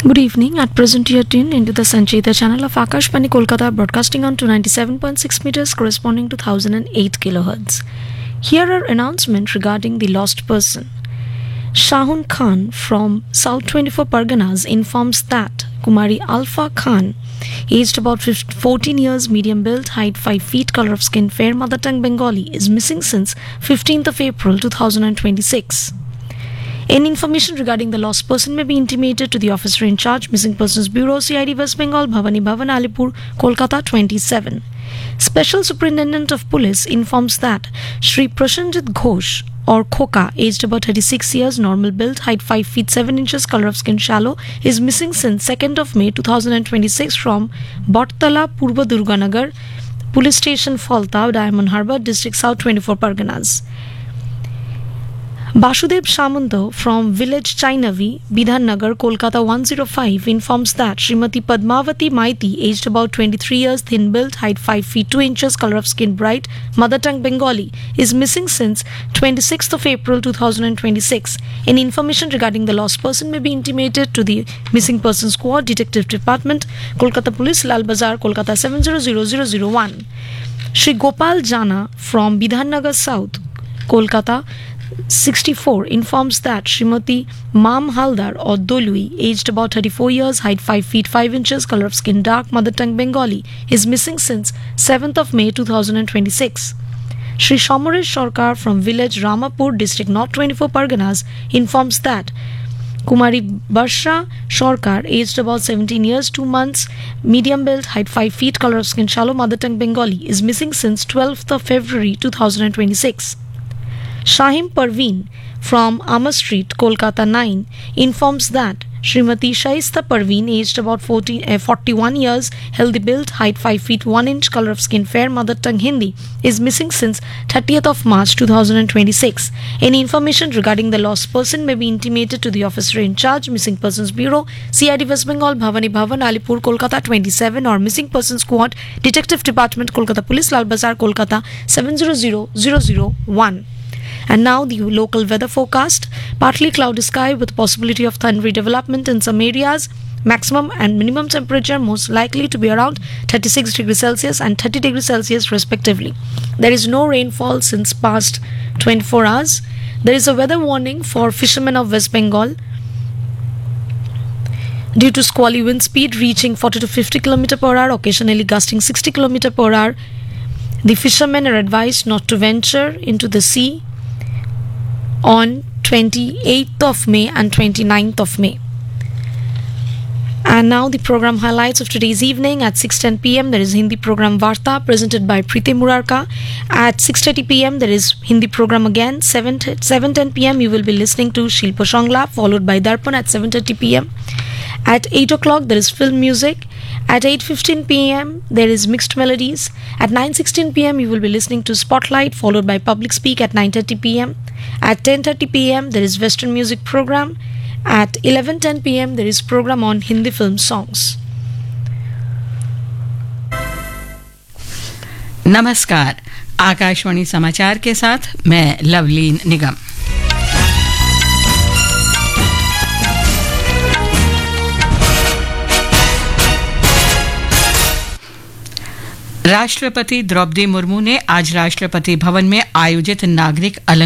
Good evening. At present, you are tuned into the Sanchita channel of Akashvani Kolkata, broadcasting on 297.6 meters, corresponding to 1008 kilohertz. Here are announcements regarding the lost person. Shahun Khan from South 24 Parganas informs that Kumari Alfa Khan, aged about 14 years, medium build, height 5 feet, color of skin fair, mother tongue Bengali, is missing since 15th of April 2026. Any information regarding the lost person may be intimated to the officer in charge, Missing Persons Bureau, CID West Bengal, Bhavani Bhavan, Alipur, Kolkata 27. Special Superintendent of Police informs that Shri Prashanjit Ghosh or Khoka, aged about 36 years, normal build, height 5 feet 7 inches, color of skin shallow, is missing since 2nd of May 2026 from Bhattala, Purba Durganagar, Police Station Falta, Diamond Harbour, District South 24 Parganas. Basudev Samanto from village Chainavi, Bidhan Nagar, Kolkata 105 informs that Srimati Padmavati Maiti, aged about 23 years, thin build, height 5 feet 2 inches, color of skin bright, mother tongue Bengali, is missing since 26th of April 2026. Any information regarding the lost person may be intimated to the Missing Persons Squad, Detective Department, Kolkata Police, Lal Bazar, Kolkata 700001. Shri Gopal Jana from Bidhan Nagar South, Kolkata 64 informs that Srimati Mam Haldar or Dolui, aged about 34 years, height 5 feet 5 inches, color of skin dark, mother tongue Bengali, is missing since 7th of May 2026. Shri Shamoresh Sarkar from village Ramapur, district North 24 Parganas, informs that Kumari Barsha Sarkar, aged about 17 years 2 months, medium build, height 5 feet, color of skin shallow, mother tongue Bengali, is missing since 12th of February 2026. Shahim Parveen from Amar Street, Kolkata 9 informs that Srimati Shaista Parveen, aged about 41 years, healthy build, height 5 feet 1 inch, color of skin fair, mother tongue Hindi, is missing since 30th of March 2026. Any information regarding the lost person may be intimated to the officer in charge, Missing Persons Bureau, CID West Bengal, Bhavani Bhavan, Alipur, Kolkata 27, or Missing Persons Squad, Detective Department, Kolkata Police, Lal Bazar, Kolkata 700001. And now the local weather forecast. Partly cloudy sky with possibility of thundery development in some areas. Maximum and minimum temperature most likely to be around 36 degrees Celsius and 30 degrees Celsius respectively. There is no rainfall since past 24 hours. There is a weather warning for fishermen of West Bengal due to squally wind speed reaching 40 to 50 km per hour, occasionally gusting 60 km per hour. The fishermen are advised not to venture into the sea on 28th of May and 29th of May. And now the program highlights of today's evening. At 6:10 p.m. there is Hindi program Varta presented by Preeti Murarka. At 6:30 p.m. there is Hindi program again. 7:10 p.m. you will be listening to Shilpa Shongla, followed by Darpan at 7:30 p.m. At 8 o'clock there is film music. At 8:15 p.m. there is mixed melodies. At 9:16 p.m. you will be listening to Spotlight, followed by Public Speak at 9:30 p.m. At 10:30 p.m. there is Western music program. At 11:10 p.m. there is program on Hindi film songs. नमस्कार, आकाशवाणी समाचार के साथ मैं लवलीन निगम। राष्ट्रपति द्रौपदी मुर्मू ने आज राष्ट्रपति भवन में आयोजित नागरिक